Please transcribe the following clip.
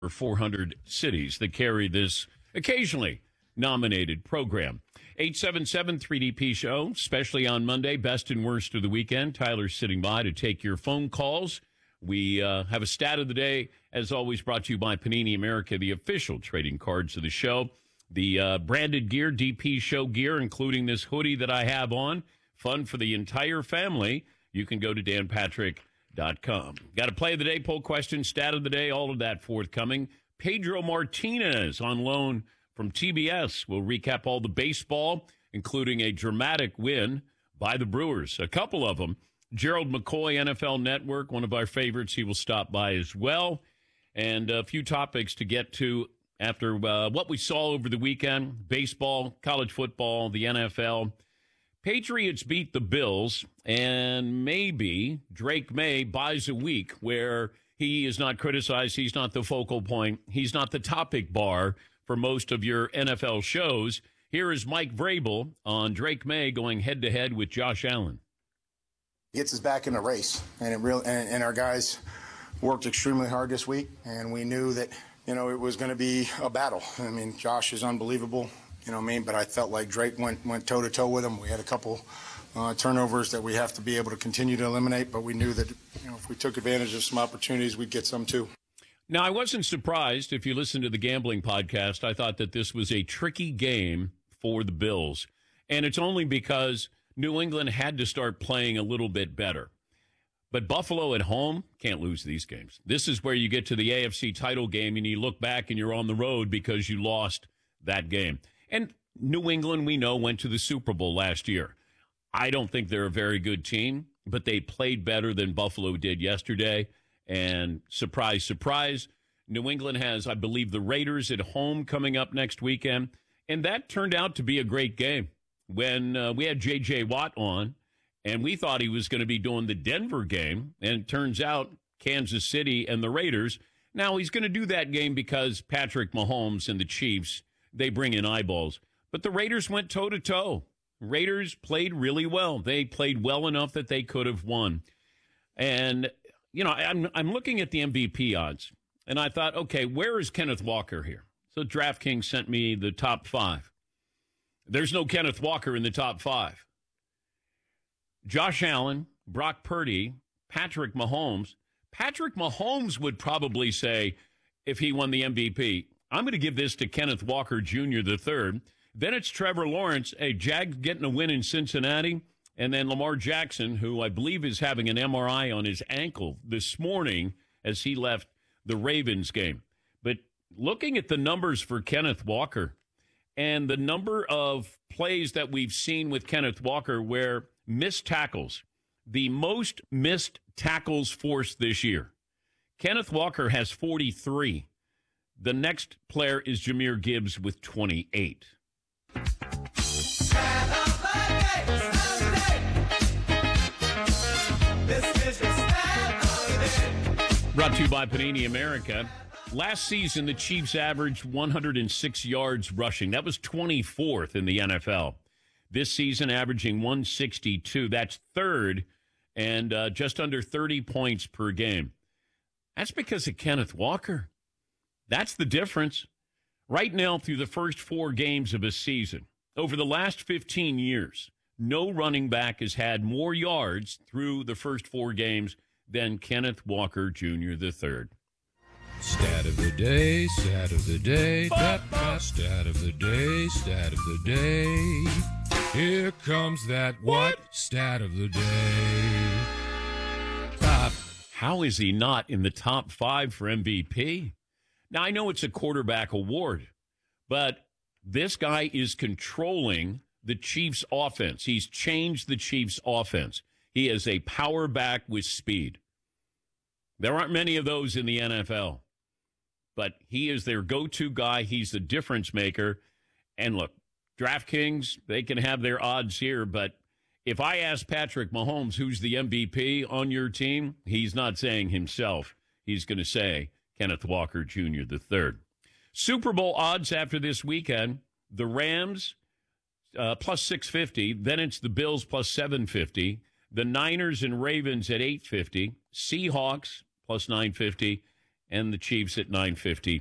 400 cities that carry this occasionally nominated program. 877-3DP Show, especially on Monday, best and worst of the weekend. Tyler's sitting by to take your phone calls. We have a stat of the day, as always, brought to you by Panini America, the official trading cards of the show. The branded gear, DP Show gear, including this hoodie that I have on. Fun for the entire family. You can go to danpatrick.com. Got a play of the day, poll question, stat of the day, all of that forthcoming. Pedro Martinez on loan from TBS. We'll recap all the baseball, including a dramatic win by the Brewers. A couple of them. Gerald McCoy, NFL Network, one of our favorites. He will stop by as well. And a few topics to get to after what we saw over the weekend. Baseball, college football, the NFL. Patriots beat the Bills, and maybe Drake May buys a week where he is not criticized, he's not the focal point, he's not the topic bar for most of your NFL shows. Here is Mike Vrabel on Drake May going head-to-head with Josh Allen. Gets us back in the race, and our guys worked extremely hard this week, and we knew that, it was going to be a battle. I mean, Josh is unbelievable. But I felt like Drake went toe-to-toe with him. We had a couple turnovers that we have to be able to continue to eliminate, but we knew that if we took advantage of some opportunities, we'd get some too. Now, I wasn't surprised. If you listen to the gambling podcast, I thought that this was a tricky game for the Bills, and it's only because New England had to start playing a little bit better. But Buffalo at home can't lose these games. This is where you get to the AFC title game, and you look back and you're on the road because you lost that game. And New England, we know, went to the Super Bowl last year. I don't think they're a very good team, but they played better than Buffalo did yesterday. And surprise, surprise, New England has, I believe, the Raiders at home coming up next weekend. And that turned out to be a great game. When we had J.J. Watt on, and we thought he was going to be doing the Denver game, and it turns out Kansas City and the Raiders. Now, he's going to do that game because Patrick Mahomes and the Chiefs, they bring in eyeballs. But the Raiders went toe-to-toe. Raiders played really well. They played well enough that they could have won. And, I'm looking at the MVP odds, and I thought, okay, where is Kenneth Walker here? So DraftKings sent me the top 5. There's no Kenneth Walker in the top 5. Josh Allen, Brock Purdy, Patrick Mahomes. Patrick Mahomes would probably say, if he won the MVP, I'm going to give this to Kenneth Walker Jr. III. Then it's Trevor Lawrence, Jags getting a win in Cincinnati, and then Lamar Jackson, who I believe is having an MRI on his ankle this morning as he left the Ravens game. But looking at the numbers for Kenneth Walker and the number of plays that we've seen with Kenneth Walker where missed tackles, the most missed tackles forced this year, Kenneth Walker has 43. The next player is Jahmyr Gibbs with 28. Brought to you by Panini America. Last season, the Chiefs averaged 106 yards rushing. That was 24th in the NFL. This season, averaging 162. That's third and just under 30 points per game. That's because of Kenneth Walker. That's the difference. Right now, through the first 4 games of a season, over the last 15 years, no running back has had more yards through the first 4 games than Kenneth Walker Jr. III. Stat of the day, stat of the day, stat of the day, stat of the day. Here comes that what? Stat of the day. How is he not in the top 5 for MVP? Now, I know it's a quarterback award, but this guy is controlling the Chiefs' offense. He's changed the Chiefs' offense. He is a power back with speed. There aren't many of those in the NFL, but he is their go-to guy. He's the difference maker. And look, DraftKings, they can have their odds here, but if I ask Patrick Mahomes who's the MVP on your team, he's not saying himself. He's going to say Kenneth Walker Jr. III. Super Bowl odds after this weekend, the Rams plus 650, then it's the Bills plus 750, the Niners and Ravens at 850, Seahawks plus 950, and the Chiefs at 9:50.